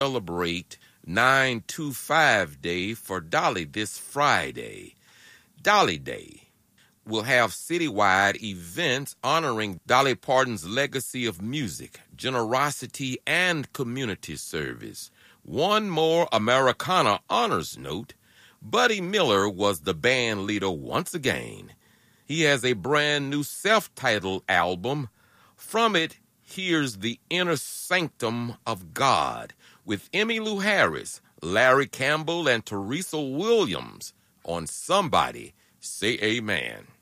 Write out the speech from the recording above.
celebrate 925 Day for Dolly this Friday. Dolly Day will have citywide events honoring Dolly Parton's legacy of music, generosity, and community service. One more Americana honors note. Buddy Miller was the band leader once again. He has a brand new self-titled album. From it, here's The Inner Sanctum of God with Emmylou Harris, Larry Campbell, and Teresa Williams on Somebody Say Amen.